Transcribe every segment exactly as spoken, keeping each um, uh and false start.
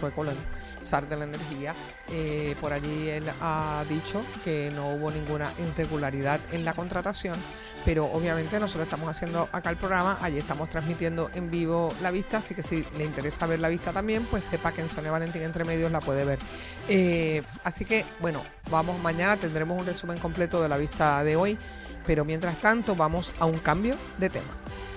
sueco, el zar de la energía. Eh, por allí él ha dicho que no hubo ninguna irregularidad en la contratación, pero obviamente nosotros estamos haciendo acá el programa, allí estamos transmitiendo en vivo la vista, así que si le interesa ver la vista también, pues sepa que en Sonia Valentín Entre Medios la puede ver. Eh, así que, bueno, vamos, mañana tendremos un resumen completo de la vista de hoy, pero mientras tanto vamos a un cambio de tema.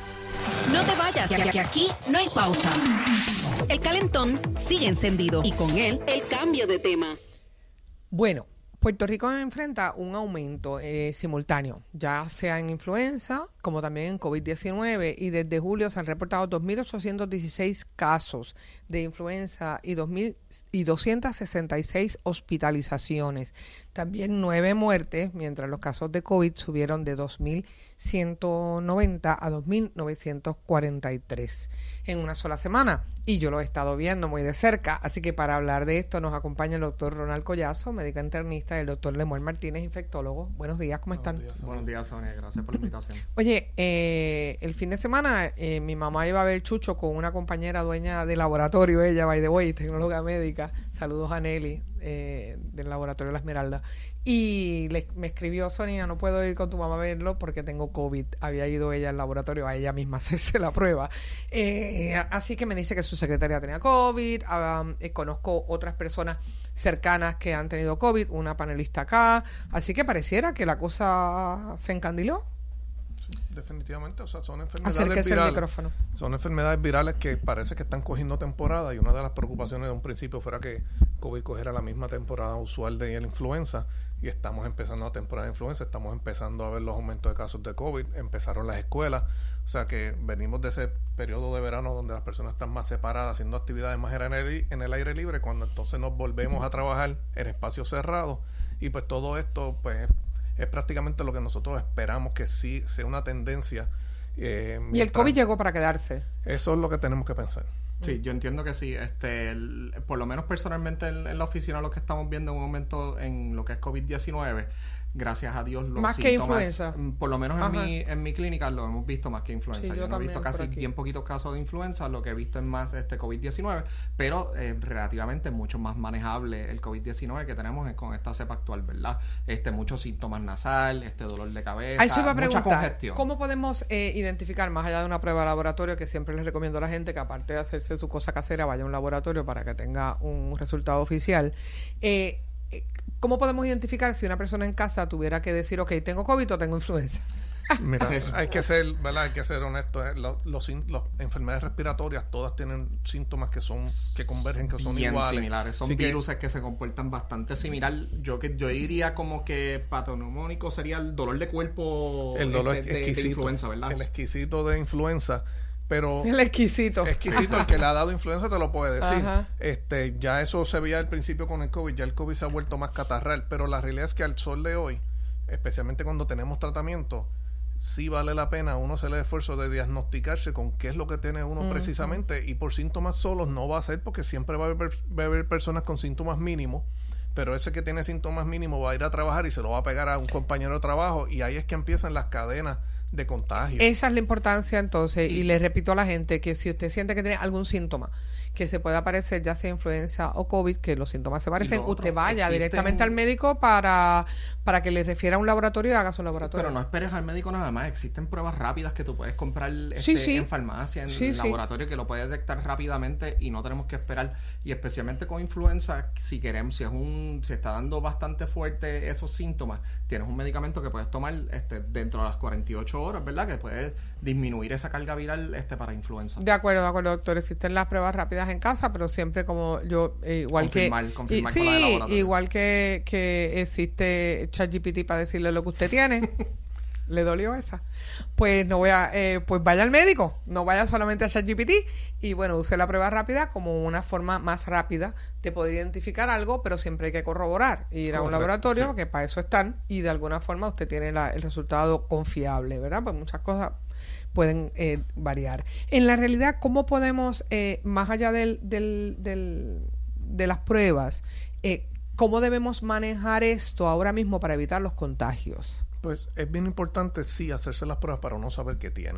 No te vayas, que aquí no hay pausa. El calentón sigue encendido y con él el cambio de tema. Bueno, Puerto Rico enfrenta un aumento eh, simultáneo, ya sea en influenza como también en COVID diecinueve, y desde julio se han reportado dos mil ochocientos dieciséis casos de influenza y, dos mil doscientas sesenta y seis hospitalizaciones. También nueve muertes, mientras los casos de COVID subieron de dos mil ciento noventa a dos mil novecientos cuarenta y tres en una sola semana. Y yo lo he estado viendo muy de cerca, así que para hablar de esto nos acompaña el doctor Ronald Collazo, médico internista, y el doctor Lemuel Martínez, infectólogo. Buenos días, ¿cómo están? Buenos días, Buenos días, Sonia. Gracias por la invitación. Oye, eh, el fin de semana eh, mi mamá iba a ver Chucho con una compañera dueña de laboratorio, ella, by the way, tecnóloga médica. Saludos a Nelly, eh, del laboratorio La Esmeralda. Y le, me escribió: Sonia, no puedo ir con tu mamá a verlo porque tengo COVID. Había ido ella al laboratorio a ella misma a hacerse la prueba. Eh, así que me dice que su secretaria tenía COVID. Um, eh, conozco otras personas cercanas que han tenido COVID, una panelista acá. Así que pareciera que la cosa se encandiló. Definitivamente, o sea, son enfermedades Acérquese virales. El micrófono. Son enfermedades virales que parece que están cogiendo temporada, y una de las preocupaciones de un principio fuera que COVID cogiera la misma temporada usual de la influenza, y estamos empezando la temporada de influenza, estamos empezando a ver los aumentos de casos de COVID, empezaron las escuelas, o sea que venimos de ese periodo de verano donde las personas están más separadas, haciendo actividades más en el aire libre, cuando entonces nos volvemos a trabajar en espacios cerrados, y pues todo esto pues es prácticamente lo que nosotros esperamos que sí sea una tendencia. Eh, y el COVID llegó para quedarse. Eso es lo que tenemos que pensar. Sí, yo entiendo que sí. Este, el, por lo menos personalmente en, en la oficina lo que estamos viendo es un aumento en lo que es COVID diecinueve. Gracias a Dios los más síntomas, que influenza. Por lo menos en mi, en mi clínica lo hemos visto más que influenza. Sí, yo yo no he visto casi bien poquitos casos de influenza, lo que he visto es más este COVID diecinueve, pero eh, relativamente mucho más manejable el COVID diecinueve que tenemos con esta cepa actual, ¿verdad? Este, muchos síntomas nasal, este dolor de cabeza, Ahí se iba a mucha preguntar, congestión. ¿cómo podemos eh, identificar, más allá de una prueba de laboratorio, que siempre les recomiendo a la gente que aparte de hacerse su cosa casera, vaya a un laboratorio para que tenga un resultado oficial? Eh, ¿Cómo podemos identificar si una persona en casa tuviera que decir, ok, tengo COVID o tengo influenza? Mira, hay que ser, ¿verdad? Hay que ser honesto. ¿eh? Los, los, los enfermedades respiratorias todas tienen síntomas que son que convergen, que son bien iguales. similares. Son Así virus que, que se comportan bastante similar. Yo que yo diría como que patoneumónico sería el dolor de cuerpo el dolor de, de, exquisito, de influenza, ¿verdad? El exquisito de influenza. Pero el exquisito. Exquisito, el que le ha dado influenza te lo puede decir. Ajá. Este, ya eso se veía al principio con el COVID, ya el COVID se ha vuelto más catarral, pero la realidad es que al sol de hoy, especialmente cuando tenemos tratamiento, sí vale la pena uno hacer el esfuerzo de diagnosticarse con qué es lo que tiene uno uh-huh. precisamente, y por síntomas solos no va a ser, porque siempre va a haber, va a haber personas con síntomas mínimos, pero ese que tiene síntomas mínimos va a ir a trabajar y se lo va a pegar a un compañero de trabajo, y ahí es que empiezan las cadenas de contagio. Esa es la importancia entonces, y, y le repito a la gente que si usted siente que tiene algún síntoma que se pueda parecer, ya sea influenza o COVID, que los síntomas se parecen, otro, usted vaya existen... directamente al médico para, para que le refiera a un laboratorio y haga su laboratorio. Pero no esperes al médico nada más, existen pruebas rápidas que tú puedes comprar este, sí, sí. en farmacia, en sí, laboratorio, sí. que lo puedes detectar rápidamente y no tenemos que esperar. Y especialmente con influenza, si queremos, si es un, si está dando bastante fuerte esos síntomas, tienes un medicamento que puedes tomar este, dentro de las cuarenta y ocho horas, ¿verdad? Que puede disminuir esa carga viral este, para influenza. De acuerdo, de acuerdo, doctor. Existen las pruebas rápidas en casa, pero siempre como yo, eh, igual confirmar, que... Confirmar y, con sí, la de laboratorio. igual que, que existe ChatGPT para decirle lo que usted tiene. ¿Le dolió esa? Pues no voy a, eh, pues vaya al médico, no vaya solamente a ChatGPT, y bueno, use la prueba rápida como una forma más rápida de poder identificar algo, pero siempre hay que corroborar, ir Correcto, a un laboratorio, sí. que para eso están, y de alguna forma usted tiene la, el resultado confiable, ¿verdad? Pues muchas cosas pueden eh, variar. En la realidad, ¿cómo podemos, eh, más allá del, del, del, de las pruebas, eh, cómo debemos manejar esto ahora mismo para evitar los contagios? Pues es bien importante sí hacerse las pruebas para uno saber qué tiene.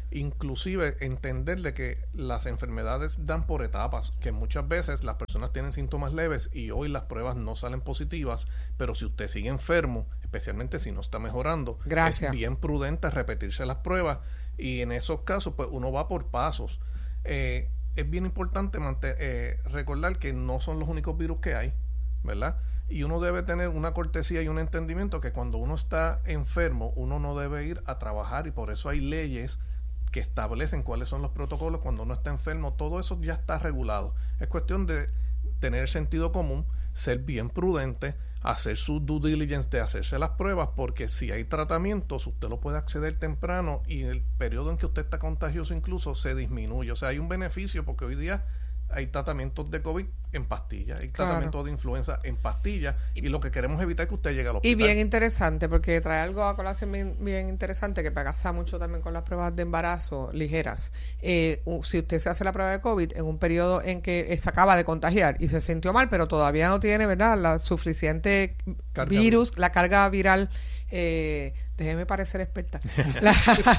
Inclusive entender de que las enfermedades dan por etapas, que muchas veces las personas tienen síntomas leves y hoy las pruebas no salen positivas, pero si usted sigue enfermo, especialmente si no está mejorando, Gracias. es bien prudente repetirse las pruebas y en esos casos pues uno va por pasos. Eh, es bien importante mantener, eh, recordar que no son los únicos virus que hay, ¿verdad? Y uno debe tener una cortesía y un entendimiento que cuando uno está enfermo, uno no debe ir a trabajar y por eso hay leyes que establecen cuáles son los protocolos cuando uno está enfermo. Todo eso ya está regulado. Es cuestión de tener sentido común, ser bien prudente, hacer su due diligence de hacerse las pruebas, porque si hay tratamientos, usted lo puede acceder temprano y el periodo en que usted está contagioso incluso se disminuye. O sea, hay un beneficio porque hoy día hay tratamientos de COVID en pastillas, hay Claro. tratamientos de influenza en pastillas y lo que queremos evitar es que usted llegue al hospital. Y bien interesante, porque trae algo a colación bien, bien interesante que pasa mucho también con las pruebas de embarazo ligeras. Eh, u- si usted se hace la prueba de COVID en un periodo en que eh, se acaba de contagiar y se sintió mal, pero todavía no tiene, ¿verdad?, la suficiente Carga virus, la carga viral, eh, déjeme parecer experta, La-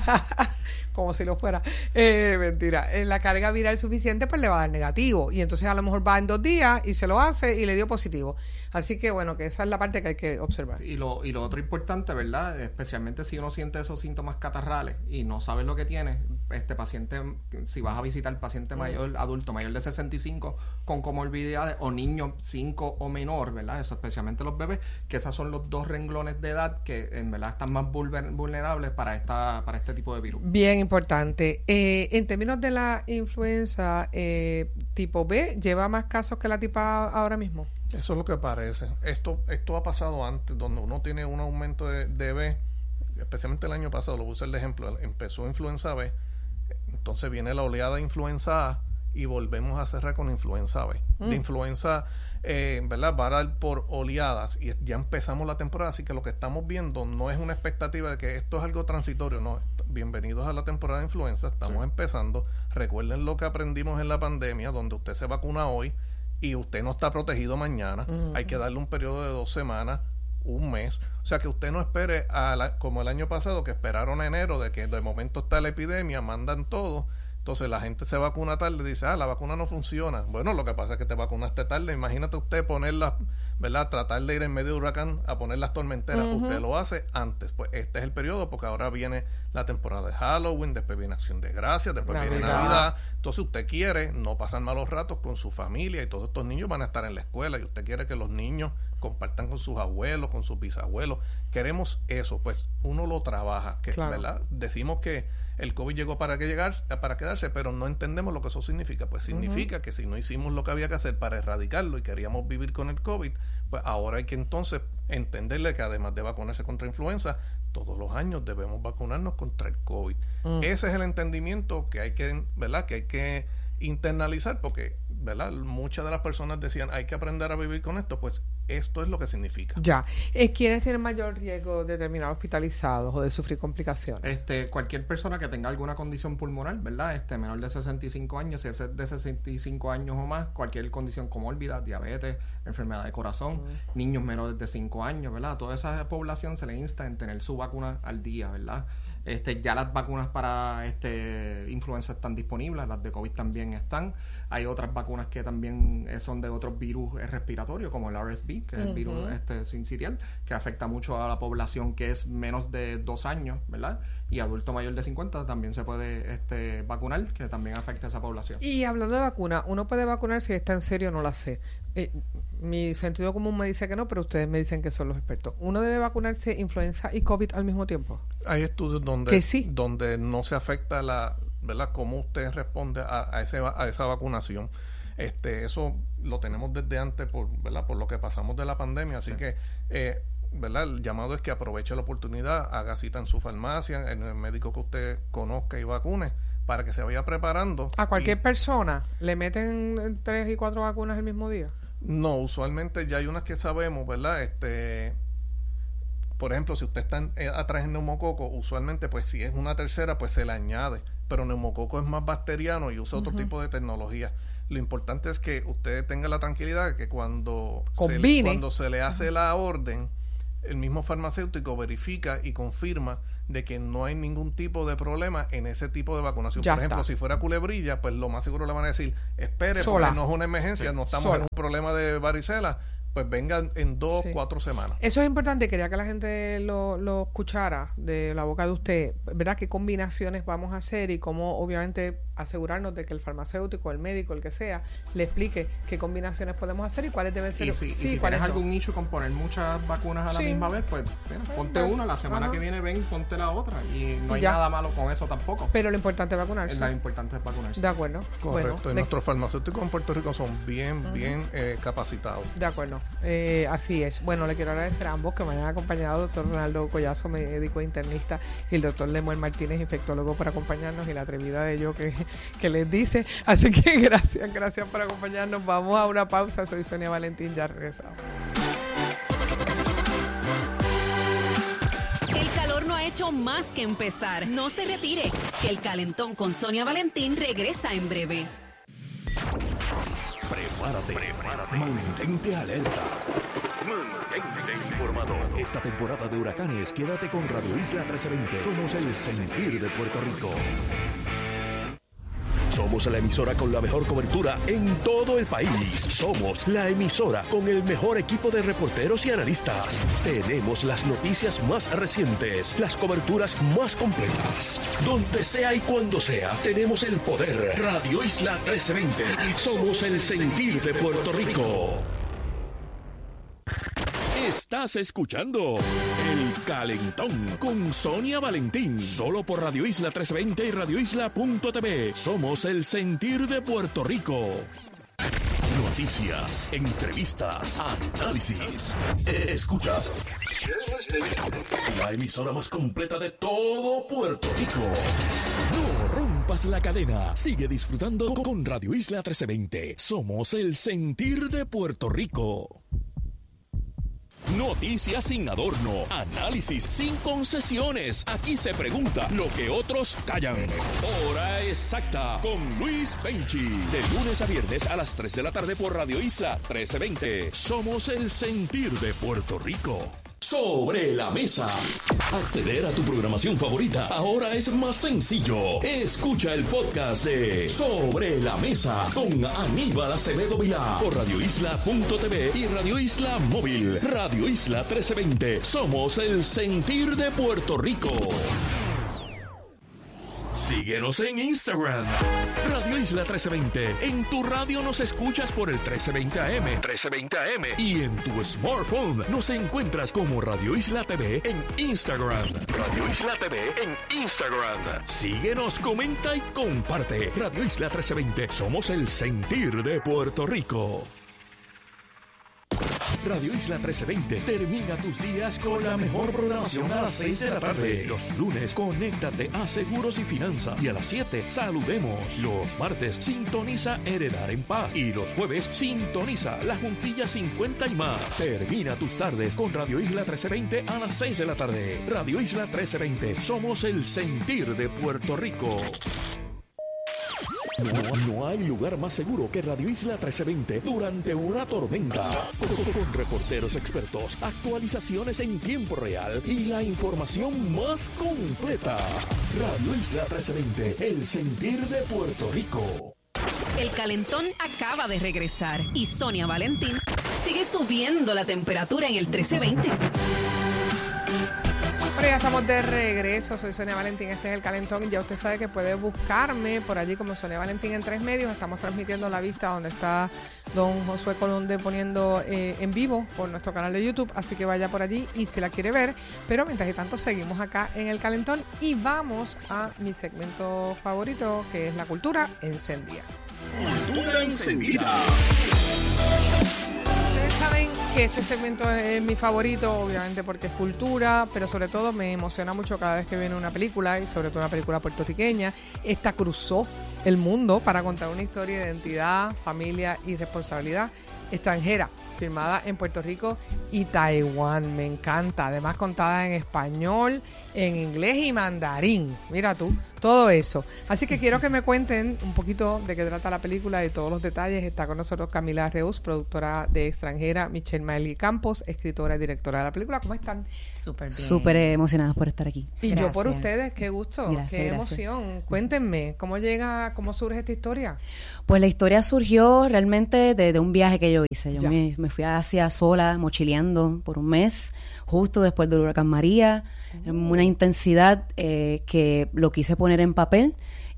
como si lo fuera, eh, mentira, eh, la carga viral suficiente pues le va a dar negativo y entonces a lo mejor va en dos días y se lo hace y le dio positivo. Así que bueno, que esa es la parte que hay que observar. Y lo, y lo otro importante, ¿verdad? Especialmente si uno siente esos síntomas catarrales y no sabes lo que tiene, este paciente, si vas a visitar paciente mayor, adulto mayor de sesenta y cinco con comorbilidades o niño cinco o menor, ¿verdad? Eso especialmente los bebés, que esos son los dos renglones de edad que en verdad están más vulner- vulnerables para esta para este tipo de virus. Bien importante. Eh, en términos de la influenza eh, tipo B, ¿lleva más casos que la tipo A ahora mismo? Eso es lo que parece. Esto esto ha pasado antes, donde uno tiene un aumento de, de B, especialmente el año pasado, lo voy a usar de ejemplo, empezó influenza B, entonces viene la oleada de influenza A y volvemos a cerrar con influenza B. Mm. De influenza, eh, ¿verdad? Va a dar por oleadas y ya empezamos la temporada, así que lo que estamos viendo no es una expectativa de que esto es algo transitorio, no. Bienvenidos a la temporada de influenza, estamos Sí. empezando. Recuerden lo que aprendimos en la pandemia, donde usted se vacuna hoy y usted no está protegido mañana. Ujú. Hay que darle un periodo de dos semanas, un mes. O sea, que usted no espere a la- como el año pasado, que esperaron a enero, de que de momento está la epidemia, mandan todo. Entonces la gente se vacuna tarde y dice, ah, la vacuna no funciona. Bueno, lo que pasa es que te vacunaste tarde. Imagínate usted ponerlas, ¿verdad? Tratar de ir en medio de huracán a poner las tormenteras. Ujú. Usted lo hace antes. Pues este es el periodo, porque ahora viene la temporada de Halloween, después viene Acción de Gracias, después viene Navidad. Navidad. Entonces usted quiere no pasar malos ratos con su familia y todos estos niños van a estar en la escuela y usted quiere que los niños compartan con sus abuelos, con sus bisabuelos. Queremos eso, pues uno lo trabaja, que Claro. ¿verdad? Decimos que el COVID llegó para que llegar, para quedarse, pero no entendemos lo que eso significa. Pues significa que si no hicimos lo que había que hacer para erradicarlo y queríamos vivir con el COVID, pues ahora hay que entonces entenderle que además de vacunarse contra influenza, todos los años debemos vacunarnos contra el COVID. Mm. Ese es el entendimiento que hay que, ¿verdad? Que hay que internalizar, porque, ¿verdad? Muchas de las personas decían, hay que aprender a vivir con esto, pues esto es lo que significa. Ya. Eh, ¿Quiénes tienen mayor riesgo de terminar hospitalizados o de sufrir complicaciones? Este, cualquier persona que tenga alguna condición pulmonar, ¿verdad? Este, menor de sesenta y cinco años, si es de sesenta y cinco años o más, cualquier condición comórbida, diabetes, enfermedad de corazón, niños menores de cinco años, ¿verdad? A toda esa población se le insta en tener su vacuna al día, ¿verdad? Este, ya las vacunas para este influenza están disponibles, las de COVID también están. Hay otras vacunas que también eh, son de otros virus eh, respiratorios, como el R S V, que es el virus este sincitial, que afecta mucho a la población que es menos de dos años, ¿verdad? Y adulto mayor de cincuenta también se puede este vacunar, que también afecta a esa población. Y hablando de vacuna, uno puede vacunar si está en serio, no la sé. Eh, mi sentido común me dice que no, pero ustedes me dicen que son los expertos. ¿Uno debe vacunarse influenza y COVID al mismo tiempo? Hay estudios donde, Que sí. donde no se afecta la, ¿verdad? Cómo usted responde a, a, ese, a esa vacunación. Este, eso lo tenemos desde antes por, ¿verdad? Por lo que pasamos de la pandemia, así Sí. que eh, ¿verdad? El llamado es que aproveche la oportunidad, haga cita en su farmacia, en el médico que usted conozca y vacune, para que se vaya preparando. ¿A cualquier Y- persona le meten tres y cuatro vacunas el mismo día? No, usualmente ya hay unas que sabemos, ¿verdad? Este, por ejemplo, si usted está en- eh, atrás en neumococo, usualmente, pues si es una tercera, pues se le añade. Pero neumococo es más bacteriano y usa otro tipo de tecnología. Lo importante es que usted tenga la tranquilidad de que cuando se, Combine. cuando se le hace la orden, el mismo farmacéutico verifica y confirma de que no hay ningún tipo de problema en ese tipo de vacunación. Ya Por ejemplo, está. si fuera culebrilla, pues lo más seguro le van a decir, espere, Sola. porque no es una emergencia, Sí. no estamos Sola. en un problema de varicela, pues vengan en dos, Sí. cuatro semanas. Eso es importante, quería que la gente lo, lo escuchara de la boca de usted, ¿verdad? ¿Qué combinaciones vamos a hacer y cómo obviamente asegurarnos de que el farmacéutico, el médico, el que sea, le explique qué combinaciones podemos hacer y cuáles deben ser? Y si, y si cuáles tienes no. algún nicho con poner muchas vacunas a la Sí. misma vez, pues mira, ponte pues, una, la semana ajá. que viene ven, ponte la otra. Y no Y hay ya. nada malo con eso tampoco. Pero lo importante es vacunarse. Lo importante es vacunarse. De acuerdo. Correcto. Bueno, y de, nuestros farmacéuticos en Puerto Rico son bien, bien eh, capacitados. de acuerdo. Eh, así es. Bueno, le quiero agradecer a ambos que me hayan acompañado, doctor Ronaldo Collazo, médico internista, y el doctor Lemuel Martínez, infectólogo, por acompañarnos, y la atrevida de yo que, que les dice. Así que gracias, gracias por acompañarnos. Vamos a una pausa. Soy Sonia Valentín, ya regresamos. El calor no ha hecho más que empezar. No se retire, que el calentón con Sonia Valentín regresa en breve. Prepárate, prepárate. Mantente alerta. Mantente informado. Esta temporada de huracanes, quédate con Radio Isla trece veinte. Somos el sentir de Puerto Rico. Somos la emisora con la mejor cobertura en todo el país. Somos la emisora con el mejor equipo de reporteros y analistas. Tenemos las noticias más recientes, las coberturas más completas. Donde sea y cuando sea, tenemos el poder. Radio Isla trece veinte. Somos el sentir de Puerto Rico. Estás escuchando El Calentón con Sonia Valentín. Solo por Radio Isla trescientos veinte y radio isla punto t v. Somos el sentir de Puerto Rico. Noticias, entrevistas, análisis. Escuchas. La emisora más completa de todo Puerto Rico. No rompas la cadena. Sigue disfrutando con Radio Isla trescientos veinte. Somos el sentir de Puerto Rico. Noticias sin adorno, análisis sin concesiones. Aquí se pregunta lo que otros callan. Hora exacta con Luis Penchi. De lunes a viernes a las tres de la tarde por Radio Isla trece veinte. Somos el sentir de Puerto Rico. Sobre la mesa. Acceder a tu programación favorita ahora es más sencillo. Escucha el podcast de Sobre la Mesa con Aníbal Acevedo Vilá por radio isla punto t v y Radio Isla Móvil. Radio Isla trece veinte. Somos el sentir de Puerto Rico. Síguenos en Instagram. Radio Isla trece veinte. En tu radio nos escuchas por el trece veinte A M. trece veinte A M. Y en tu smartphone nos encuentras como Radio Isla T V en Instagram. Radio Isla T V en Instagram. Síguenos, comenta y comparte. Radio Isla trece veinte. Somos el sentir de Puerto Rico. Radio Isla trece veinte termina tus días con la mejor programación a las seis de la tarde. Los lunes, conéctate a Seguros y Finanzas. Y a las siete, saludemos. Los martes, sintoniza Heredar en Paz. Y los jueves, sintoniza La Juntilla cincuenta y más. Termina tus tardes con Radio Isla trece veinte a las seis de la tarde. Radio Isla trece veinte, somos el sentir de Puerto Rico. No, no hay lugar más seguro que Radio Isla trece veinte durante una tormenta. Con, con reporteros expertos, actualizaciones en tiempo real y la información más completa. Radio Isla trece veinte, el sentir de Puerto Rico. El calentón acaba de regresar y Sonia Valentín sigue subiendo la temperatura en el trece veinte. Bueno, ya estamos de regreso. Soy Sonia Valentín, este es El Calentón y ya usted sabe que puede buscarme por allí como Sonia Valentín en Tres Medios. Estamos transmitiendo la vista donde está don Josué Colonde poniendo eh, en vivo por nuestro canal de YouTube, así que vaya por allí y si la quiere ver. Pero mientras tanto seguimos acá en El Calentón y vamos a mi segmento favorito, que es la cultura encendida. Cultura encendida. Ustedes saben que este segmento es mi favorito, obviamente porque es cultura, pero sobre todo me emociona mucho cada vez que viene una película, y sobre todo una película puertorriqueña. Esta cruzó el mundo para contar una historia de identidad, familia y responsabilidad extranjera, filmada en Puerto Rico y Taiwán. Me encanta, además contada en español, en inglés y mandarín. Mira tú, todo eso. Así que quiero que me cuenten un poquito de qué trata la película, de todos los detalles. Está con nosotros Camila Reus, productora de Extranjera, Michelle Miley Campos, escritora y directora de la película. ¿Cómo están? Súper bien. Súper emocionadas por estar aquí. Y Gracias. yo por ustedes, qué gusto, Gracias, qué gracias. emoción. Cuéntenme, ¿cómo llega, cómo surge esta historia? Pues la historia surgió realmente de, de un viaje que yo hice. Yo Ya. me, me fui a Asia sola, mochileando por un mes, justo después del huracán María. Una intensidad eh, que lo quise poner en papel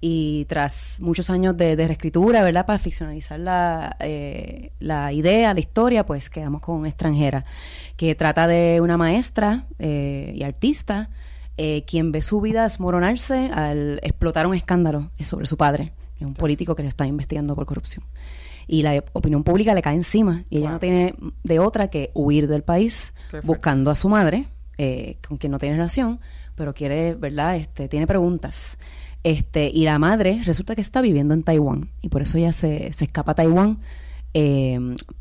y tras muchos años de, de reescritura, ¿verdad? Para ficcionalizar la, eh, la idea, la historia, pues quedamos con Extranjera, que trata de una maestra eh, y artista eh, quien ve su vida desmoronarse al explotar un escándalo sobre su padre, que es un político que le está investigando por corrupción. Y la opinión pública le cae encima y ella Wow. no tiene de otra que huir del país Qué fuerte. buscando a su madre, eh, con quien no tiene relación, pero quiere, ¿verdad? Este, tiene preguntas. Este, y la madre resulta que está viviendo en Taiwán y por eso ella se, se escapa a Taiwán eh,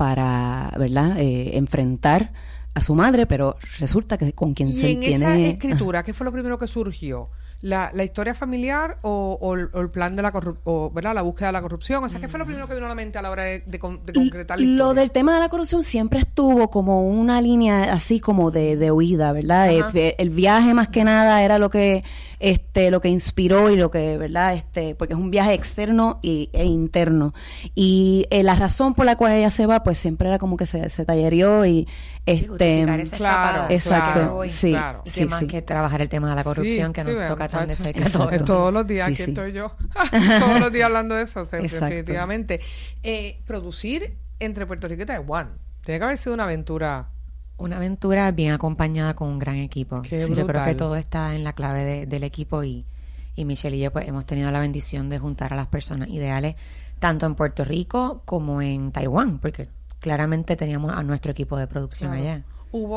para, ¿verdad? Eh, enfrentar a su madre, pero resulta que con quien Y se en tiene... esa escritura, ¿qué fue lo primero que surgió? ¿La, la historia familiar o, o el, o el plan de la corrupción, ¿verdad? La búsqueda de la corrupción? O sea, ¿qué fue lo primero que vino a la mente a la hora de, de, con- de concretar la historia? Lo del tema de la corrupción siempre estuvo como una línea así como de, de huida, ¿verdad? Ajá. El, el viaje más que nada era lo que este lo que inspiró y lo que, ¿verdad? Este, porque es un viaje externo y, e interno. Y eh, la razón por la cual ella se va, pues siempre era como que se, se tallereó y Sí, este justificar ese claro, escaparate. exacto, claro, sí, claro. Y sí, qué más sí. que trabajar el tema de la corrupción, Sí, que sí, nos vea, toca tan de muchachos. cerca. Exacto. todos. Todos los días, Sí, aquí sí. estoy yo. Todos los días hablando de eso, sí, Exacto. definitivamente. Eh, producir entre Puerto Rico y Taiwán. Tiene que haber sido una aventura. Una aventura bien acompañada con un gran equipo. Qué Sí, yo creo brutal. que todo está en la clave de- del equipo y, y Michelle y yo pues hemos tenido la bendición de juntar a las personas ideales tanto en Puerto Rico como en Taiwán, porque claramente teníamos a nuestro equipo de producción Claro. allá.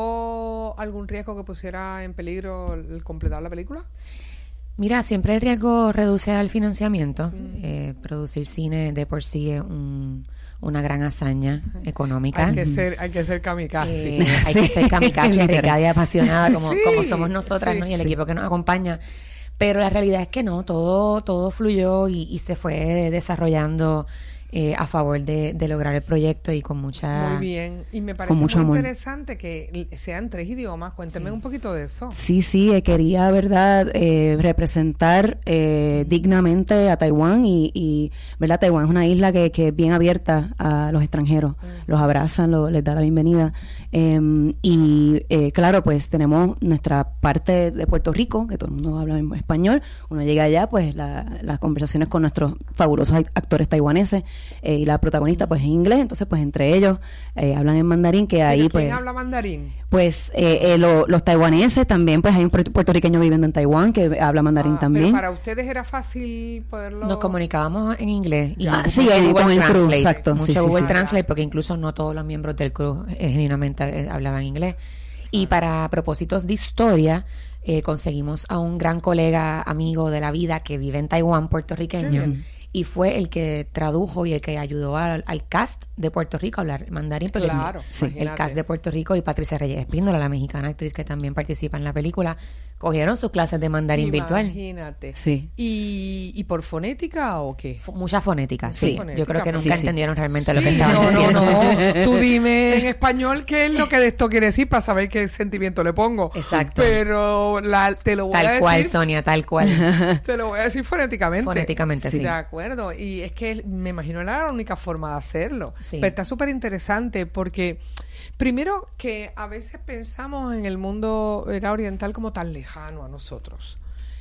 ¿Hubo algún riesgo que pusiera en peligro el el completar la película? Mira, siempre el riesgo reduce al financiamiento. Eh, producir cine de por sí es un- una gran hazaña económica. Hay que ser, hay que ser kamikaze. Eh, hay que ser kamikaze, Literal. arriesgada y apasionada como, Sí, como somos nosotras, sí, ¿no? Y el sí. equipo que nos acompaña. Pero la realidad es que no, todo, todo fluyó y, y se fue desarrollando eh, a favor de, de lograr el proyecto y con mucha... Muy bien. Y me parece Con mucho muy amor. interesante que l- sean tres idiomas. Cuénteme un poquito de eso. Sí, sí, eh, quería, ¿verdad?, eh, representar eh, dignamente a Taiwán y, y, ¿verdad?, Taiwán es una isla que, que es bien abierta a los extranjeros, los abrazan, lo- les da la bienvenida. Eh, y, eh, claro, pues tenemos nuestra parte de Puerto Rico, que todo el mundo habla en español. Uno llega allá, pues la- las conversaciones con nuestros fabulosos act- actores taiwaneses eh, y la protagonista, pues en inglés. Entonces, pues entre ellos eh, hablan en mandarín, que ¿Pero ahí, quién pues... habla mandarín? Pues eh, eh, lo- los taiwaneses también, pues hay un puerto- puertorriqueño viviendo en Taiwán que habla mandarín Ah, también. Pero para ustedes era fácil poderlo... Nos comunicábamos en inglés. Y Ah, sí, mucho en- Google con el crew, Translate, exacto, Mucho sí, sí, Google sí. Translate, porque incluso no todos los miembros del crew eh, genuinamente eh, hablaban inglés. Y para propósitos de historia, eh, conseguimos a un gran colega, amigo de la vida que vive en Taiwán, puertorriqueño. Y fue el que tradujo y el que ayudó al, al cast de Puerto Rico a hablar mandarín. porque Claro, sí, el imagínate. cast de Puerto Rico y Patricia Reyes Espíndola, la mexicana actriz que también participa en la película, cogieron sus clases de mandarín virtual. Imagínate. Sí. ¿Y, ¿Y por fonética o qué? F- Mucha fonética, Sí. sí. Fonética, Yo creo que pues. nunca Sí, sí. entendieron realmente lo que Sí, estaban no, diciendo. no, no. Tú dime en español qué es lo que de esto quiere decir para saber qué sentimiento le pongo. Exacto. Pero la, te lo voy a Tal decir. cual, Sonia, tal cual. Te lo voy a decir fonéticamente. Fonéticamente, sí. De acuerdo. Y es que me imagino era la única forma de hacerlo. Sí. Pero está súper interesante porque, primero, que a veces pensamos en el mundo era oriental como tan lejano a nosotros.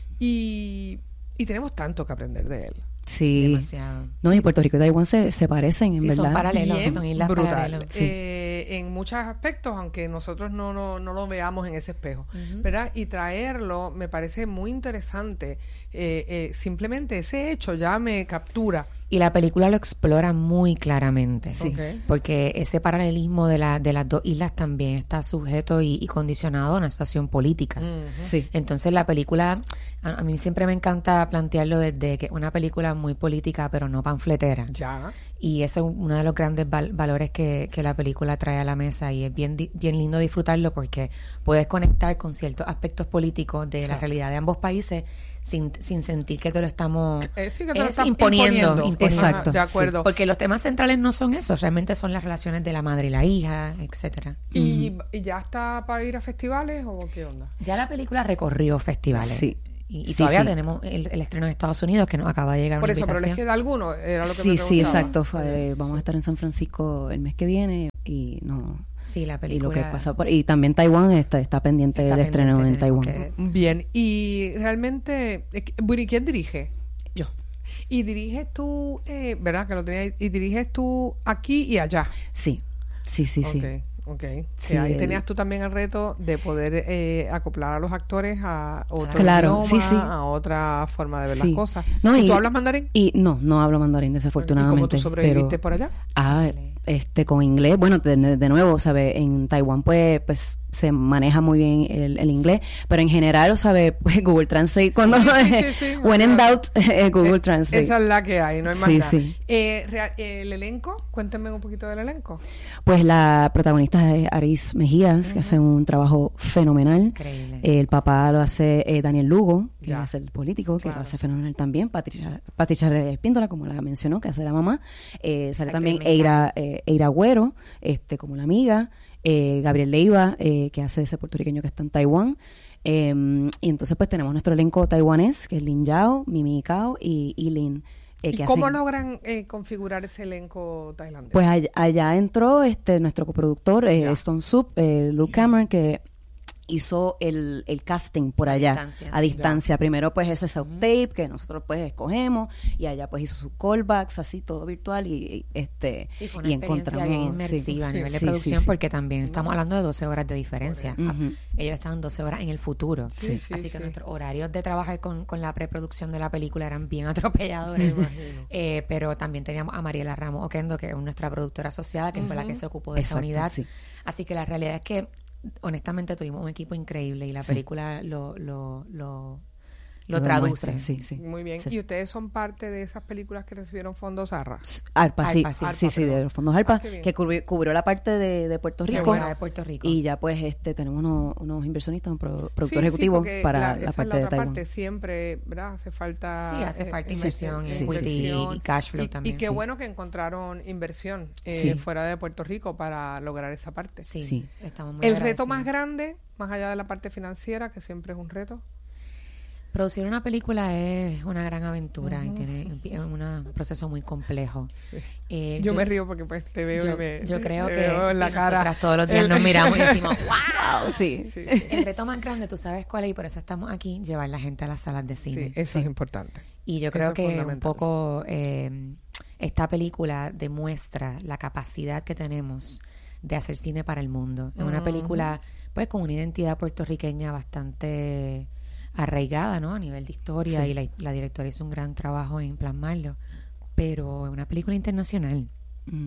Y, y tenemos tanto que aprender de él. Sí. Demasiado. No, y Puerto Rico y Taiwán se, se parecen, en Sí, son verdad. paralelos. Bien son islas brutal. paralelos. Sí. Eh, en muchos aspectos, aunque nosotros no, no, no lo veamos en ese espejo, ¿verdad? Y traerlo me parece muy interesante. Eh, eh, simplemente ese hecho ya me captura. Y la película lo explora muy claramente. Sí. Okay. Porque ese paralelismo de, la, de las dos islas también está sujeto y, y condicionado a una situación política. Uh-huh. Sí. Entonces la película, a, a mí siempre me encanta plantearlo desde que es una película muy política, pero no panfletera. Ya. Y eso es uno de los grandes val- valores que, que la película trae a la mesa, y es bien di- bien lindo disfrutarlo porque puedes conectar con ciertos aspectos políticos de la realidad de ambos países sin, sin sentir que te lo estamos Eh, sí, que te lo es están imponiendo, imponiendo. imponiendo. Exacto. Ajá, de acuerdo. Sí, porque los temas centrales no son esos, realmente son las relaciones de la madre y la hija, etcétera. ¿Y, ¿Y ya está para ir a festivales o qué onda? Ya la película recorrió festivales. Sí. Y, y Sí, todavía sí. tenemos el, el estreno en Estados Unidos, que nos acaba de llegar Por una eso, pero les invitación. queda alguno, era lo que Sí, me sí, preguntaba. exacto. Fue- vamos a estar en San Francisco el mes que viene y no... Sí, la Y película. lo que pasa por... Y también Taiwán está, está pendiente Está del estreno pendiente, en Taiwán. tenemos que- Bien, y realmente, eh, bueno, ¿y quién dirige? Yo. Y diriges tú, eh, ¿verdad? Que lo tenías, y diriges tú aquí y allá. Sí, sí, sí, sí. Ok, ok. Sí, Que ahí el- tenías tú también el reto de poder eh, acoplar a los actores a otro Claro, idioma, sí, sí. a otra forma de ver Sí. las cosas. No, ¿Y, y- tú hablas mandarín? Y no, no hablo mandarín, ¿Y desafortunadamente. cómo tú sobreviviste pero, por allá? Ah, este, con inglés, bueno, de, de nuevo, ¿sabes? En Taiwán, pues, pues, se maneja muy bien el, el inglés, pero en general, ¿sabes? Pues Google Translate, cuando, sí, sí, sí. when in doubt, eh, Google Eh, Translate. Esa es la que hay, no hay más Sí, nada. sí. Eh, rea- el elenco, cuéntenme un poquito del elenco. Pues la protagonista es Aris Mejías, que hace un trabajo fenomenal. Increíble. El papá lo hace eh, Daniel Lugo, que Ya. es el político, que Claro. lo hace fenomenal también. Patricia, Patricia Espíndola, como la mencionó, que hace la mamá. Eh, sale Ay, también qué linda. Eira, eh, Eira Güero, este, como la amiga. Eh, Gabriel Leiva, eh, que hace ese puertorriqueño que está en Taiwán. Eh, y entonces pues tenemos nuestro elenco taiwanés, que es Lin Yao, Mimi Cao y Ilin. Eh, ¿Y que cómo hacen- logran eh, configurar ese elenco tailandés? Pues allá, allá entró este nuestro coproductor, eh, Ya. Stone Soup, eh, Luke Cameron, que hizo el, el casting por A allá, distancia, a sí. distancia. Primero pues ese self-tape que nosotros pues escogemos, y allá pues hizo sus callbacks, así todo virtual, y, y, este Sí, fue una y experiencia encontramos bien sí. inmersiva a sí, nivel de sí, producción, sí, sí. porque también estamos hablando de doce horas de diferencia. Ujú. Ellos estaban doce horas en el futuro. Sí, sí, Así sí. que nuestros horarios de trabajar con, con la preproducción de la película eran bien atropelladores. Eh, pero también teníamos a Mariela Ramos Oquendo, que es nuestra productora asociada, que fue la que se ocupó de esa Exacto, unidad. sí. Así que la realidad es que, honestamente, tuvimos un equipo increíble y la Sí. película lo, lo, lo, lo Lo traduce. demuestra, sí, sí. Muy bien. Sí. ¿Y ustedes son parte de esas películas que recibieron fondos ARRA? ARPA, sí, ARPA, sí. sí, sí, Arpa, de los fondos ARPA, Ah, qué bien. que cubrió, cubrió la parte de, de Puerto Qué Rico. buena de Puerto Rico. Y ya pues este tenemos unos, unos inversionistas, un pro- productor Sí, sí, ejecutivo porque para la, la, esa es parte la de otra Taiwán. parte. Siempre, ¿verdad? Hace falta... Sí, hace eh, falta eh, inversión, eh, equity y cash flow Y- también, Y qué sí. bueno que encontraron inversión eh, Sí. fuera de Puerto Rico para lograr esa parte. Sí, Sí. estamos muy El reto más agradecidos. grande, más allá de la parte financiera, que siempre es un reto. Producir una película es una gran aventura y tiene es un proceso muy complejo. Eh, Yo, me río porque pues te veo yo, y me, yo creo te que veo en la sí, cara. nosotras todos los días El- nos miramos y decimos, ¡wow! Sí. Sí, sí, El reto más grande, tú sabes cuál es, y por eso estamos aquí, llevar la gente a las salas de cine. sí, eso es importante. Y yo Eso creo es que un fundamental. poco eh, esta película demuestra la capacidad que tenemos de hacer cine para el mundo. Es una película pues con una identidad puertorriqueña bastante arraigada, ¿no? A nivel de historia, Sí. y la, la directora hizo un gran trabajo en plasmarlo, pero es una película internacional. Mm.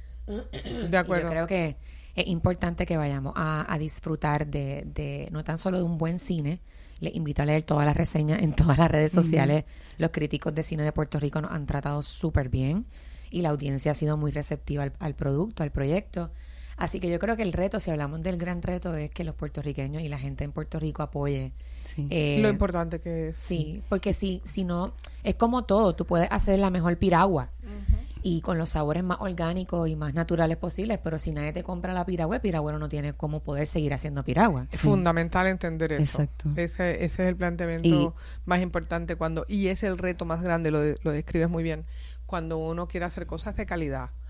De Y acuerdo. yo creo que es importante que vayamos a, a disfrutar de, de no tan solo de un buen cine. Les invito a leer todas las reseñas en todas las redes sociales. Los críticos de cine de Puerto Rico nos han tratado súper bien y la audiencia ha sido muy receptiva al, al producto, al proyecto. Así que yo creo que el reto, si hablamos del gran reto, es que los puertorriqueños y la gente en Puerto Rico apoye. Sí. eh, Lo importante que es. Sí, porque si, si no, es como todo, tú puedes hacer la mejor piragua y con los sabores más orgánicos y más naturales posibles, pero si nadie te compra la piragua, el piragüero no tiene cómo poder seguir haciendo piragua. Es fundamental entender eso. Exacto. Ese, ese es el planteamiento Y- más importante cuando y es el reto más grande, lo, de- lo describes muy bien, cuando uno quiere hacer cosas de calidad.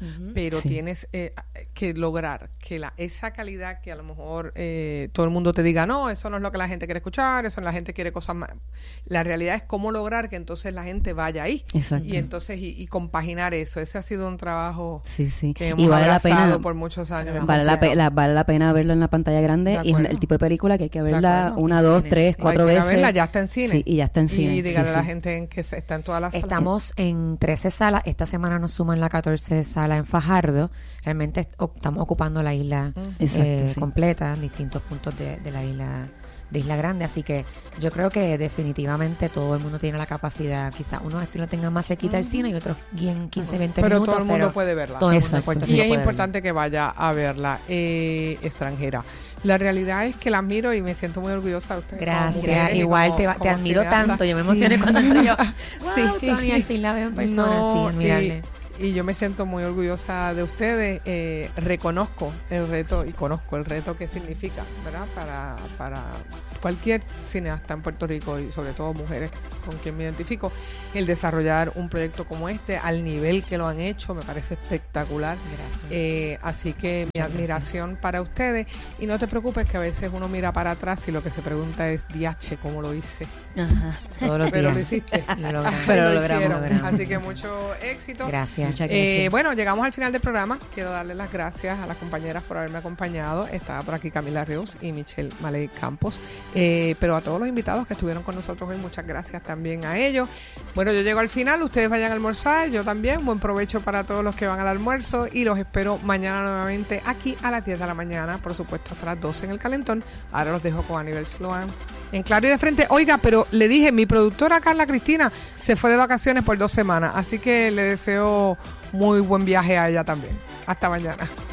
uh-huh. pero sí. tienes eh, que lograr que la esa calidad que a lo mejor eh, todo el mundo te diga, no, eso no es lo que la gente quiere escuchar, eso la gente quiere cosas más. La realidad es cómo lograr que entonces la gente vaya ahí. Exacto. Y entonces, y, y compaginar eso. Ese ha sido un trabajo sí, sí. que hemos y vale abrazado la pena, por muchos años. Vale la, pe- la, vale la pena verlo en la pantalla grande y es el tipo de película que hay que verla una, dos, tres, sí. cuatro veces. Verla, ya está en cine. Sí, y ya está en cine. Y dígale sí, a la sí. gente en que está en todas las salas. Estamos en trece salas. Esta semana nos suman la catorce sala en Fajardo. Realmente estamos ocupando la isla Mm. eh, Exacto, sí. completa, distintos puntos de, de la isla de Isla Grande, así que yo creo que definitivamente todo el mundo tiene la capacidad, quizás unos estilos tengan más cerquita del cine y otros en quince, veinte pero minutos, todo el mundo pero puede verla. todo el mundo Exacto. en Puerto Y Rico es puede importante verla. que vaya a verla eh, extranjera. La realidad es que la admiro y me siento muy orgullosa de ustedes. Gracias, igual te, te admiro tanto, yo me emocioné sí. cuando entré yo. Wow, sí. Sonia, al fin la veo en persona, no, sí, admirable. Y, y yo me siento muy orgullosa de ustedes. Eh, reconozco el reto y conozco el reto que significa, ¿verdad? Para, para cualquier cineasta en Puerto Rico y sobre todo mujeres con quien me identifico, el desarrollar un proyecto como este al nivel que lo han hecho me parece espectacular. Gracias. Eh, así que mi admiración Gracias. Para ustedes y no te preocupes que a veces uno mira para atrás y lo que se pregunta es diache, ¿cómo lo hice? Ajá. Todos los Pero días. lo hiciste. Lo logramos. Pero lo lo logramos, hicieron. lo logramos. Así que mucho éxito. Gracias. Muchas gracias. Eh, bueno, llegamos al final del programa. Quiero darle las gracias a las compañeras por haberme acompañado. Estaba por aquí Camila Ríos y Michelle Maley Campos. Eh, pero a todos los invitados que estuvieron con nosotros hoy, muchas gracias también a ellos. Bueno, yo llego al final. Ustedes vayan a almorzar. Yo también. Buen provecho para todos los que van al almuerzo. Y los espero mañana nuevamente aquí a las diez de la mañana. Por supuesto, hasta las doce en el Calentón. Ahora los dejo con Aníbal Sloan en Claro y de Frente. Oiga, pero le dije, mi productora Carla Cristina se fue de vacaciones por dos semanas. Así que le deseo muy buen viaje a ella también. Hasta mañana.